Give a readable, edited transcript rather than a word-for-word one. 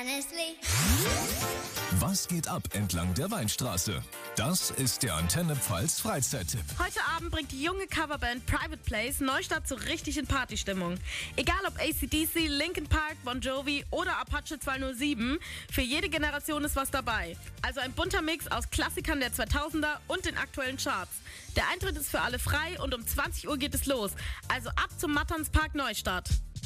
honestly. Was geht ab entlang der Weinstraße? Das ist der Antenne Pfalz Freizeittipp. Heute Abend bringt die junge Coverband Private Place Neustadt so richtig in Partystimmung. Egal ob AC/DC, Linkin Park, Bon Jovi oder Apache 207, für jede Generation ist was dabei. Also ein bunter Mix aus Klassikern der 2000er und den aktuellen Charts. Der Eintritt ist für alle frei und um 20 Uhr geht es los. Also ab zum Matternspark Neustadt.